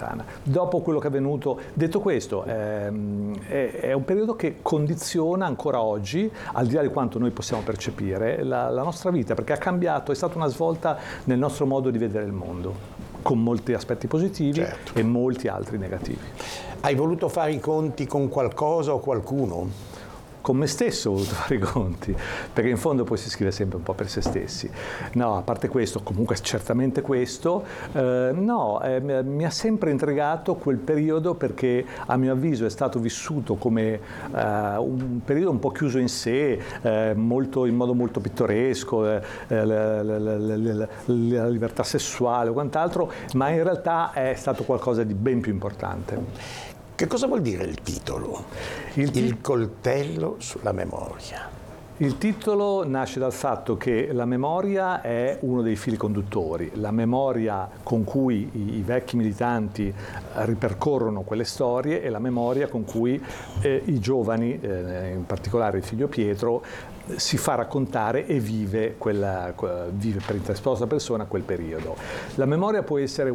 lontana. Dopo quello che è avvenuto, detto questo, è un periodo che condiziona ancora oggi, al di là di quanto noi possiamo percepire, la nostra vita, perché ha cambiato, è stata una svolta nel nostro modo di vedere il mondo, con molti aspetti positivi, certo, e molti altri negativi. Hai voluto fare i conti con qualcosa o qualcuno? Con me stesso ho voluto fare i conti, perché in fondo poi si scrive sempre un po' per se stessi. No, a parte questo, comunque certamente questo, mi ha sempre intrigato quel periodo, perché a mio avviso è stato vissuto come un periodo un po' chiuso in sé, in modo molto pittoresco, la libertà sessuale o quant'altro, ma in realtà è stato qualcosa di ben più importante. Che cosa vuol dire il titolo? Il coltello sulla memoria. Il titolo nasce dal fatto che la memoria è uno dei fili conduttori, la memoria con cui i vecchi militanti ripercorrono quelle storie e la memoria con cui i giovani, in particolare il figlio Pietro, si fa raccontare e vive per interesposa persona quel periodo. La memoria può essere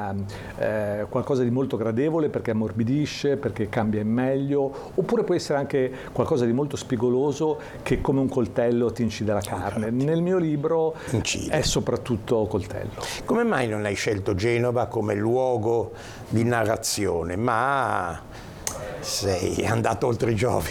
qualcosa di molto gradevole, perché ammorbidisce, perché cambia in meglio, oppure può essere anche qualcosa di molto spigoloso che come un coltello ti incide la carne. Nel mio libro è soprattutto coltello. Come mai non hai scelto Genova come luogo di narrazione, ma sei andato oltre i Giovi?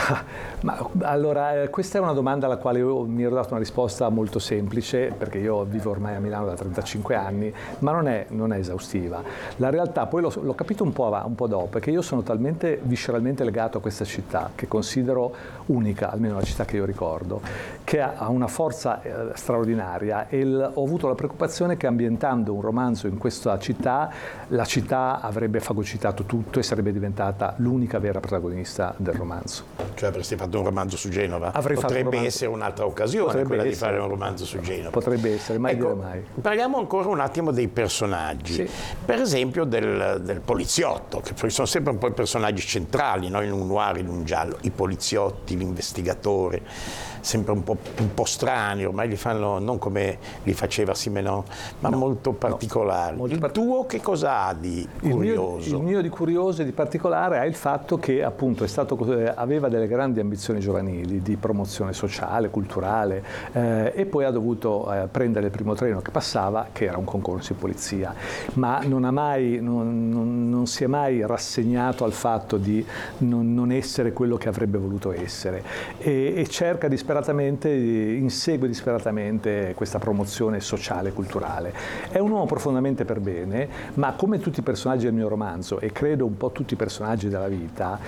Ma allora, questa è una domanda alla quale io mi ero dato una risposta molto semplice, perché io vivo ormai a Milano da 35 anni, ma non è esaustiva. La realtà, poi l'ho capito un po' dopo, è che io sono talmente visceralmente legato a questa città, che considero unica, almeno la città che io ricordo, che ha una forza straordinaria, e ho avuto la preoccupazione che ambientando un romanzo in questa città, la città avrebbe fagocitato tutto e sarebbe diventata l'unica vera protagonista del romanzo. Cioè avresti fatto un romanzo su Genova? Potrebbe essere un'altra occasione quella di fare un romanzo su Genova. Potrebbe essere, mai dire mai. Parliamo ancora un attimo dei personaggi. Sì. Per esempio del poliziotto, che sono sempre un po' i personaggi centrali, no? In un noir, in un giallo. I poliziotti, l'investigatore, sempre un po' strani, ormai li fanno non come li faceva Simenon, ma molto particolari. Il tuo che cosa ha di curioso? Il mio di curioso e di particolare è il fatto che appunto aveva delle grandi ambizioni giovanili di promozione sociale, culturale, e poi ha dovuto prendere il primo treno che passava, che era un concorso di polizia, ma non si è mai rassegnato al fatto di non essere quello che avrebbe voluto essere, e cerca insegue disperatamente questa promozione sociale e culturale. È un uomo profondamente per bene, ma come tutti i personaggi del mio romanzo, e credo un po' tutti i personaggi della vita,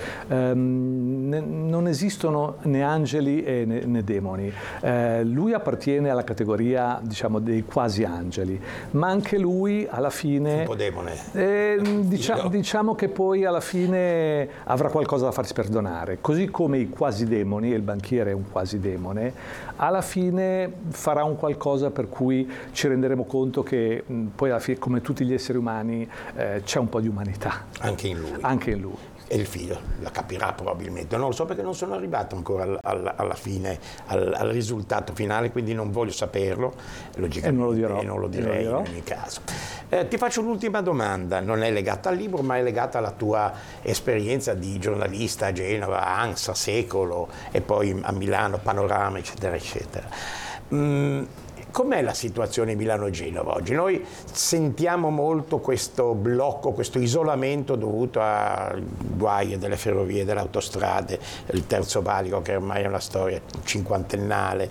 non esistono né angeli né demoni. Lui appartiene alla categoria, diciamo, dei quasi angeli, ma anche lui alla fine un po' demone. Diciamo che poi alla fine avrà qualcosa da farsi perdonare, così come i quasi demoni, e il banchiere è un quasi demone, alla fine farà un qualcosa per cui ci renderemo conto che poi alla fine, come tutti gli esseri umani, c'è un po' di umanità. Anche in lui. Anche in lui. E il figlio la capirà probabilmente, non lo so perché non sono arrivato ancora alla fine, al risultato finale, quindi non voglio saperlo, logicamente, e non lo direi in ogni caso. Ti faccio un'ultima domanda, non è legata al libro ma è legata alla tua esperienza di giornalista a Genova, ANSA, Secolo e poi a Milano, Panorama, eccetera, eccetera. Com'è la situazione Milano-Genova oggi? Noi sentiamo molto questo blocco, questo isolamento dovuto ai guai delle ferrovie, delle autostrade, il Terzo Valico che ormai è una storia cinquantennale.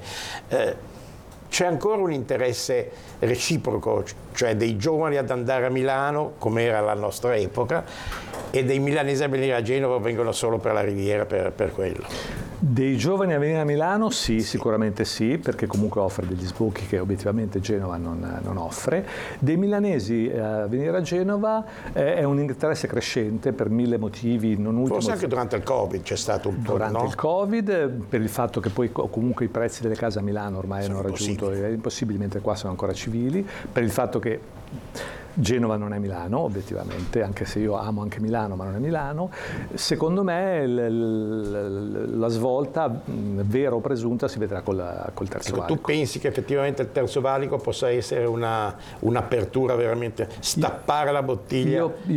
C'è ancora un interesse reciproco, cioè dei giovani ad andare a Milano, come era la nostra epoca, e dei milanesi a venire a Genova vengono solo per la Riviera, per quello. Dei giovani a venire a Milano sì, sicuramente sì, perché comunque offre degli sbocchi che obiettivamente Genova non offre. Dei milanesi a venire a Genova è un interesse crescente per mille motivi, non ultimo. Forse anche durante il Covid c'è stato un po', durante il Covid, per il fatto che poi comunque i prezzi delle case a Milano ormai hanno raggiunto, è impossibile, mentre qua sono ancora civili, per il fatto che Genova non è Milano, obiettivamente, anche se io amo anche Milano, ma non è Milano. Secondo me la svolta, vera o presunta, si vedrà col Terzo Valico. Tu pensi che effettivamente il Terzo Valico possa essere un'apertura veramente, stappare la bottiglia?